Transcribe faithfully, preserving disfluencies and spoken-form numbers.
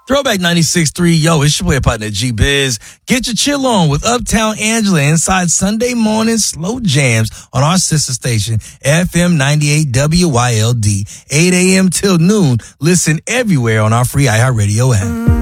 Throwback ninety-six point three, yo, it's your boy partner G-Biz. Get your chill on with Uptown Angela inside Sunday morning slow jams on our sister station, F M ninety-eight W Y L D, eight a.m. till noon. Listen everywhere on our free iHeartRadio app.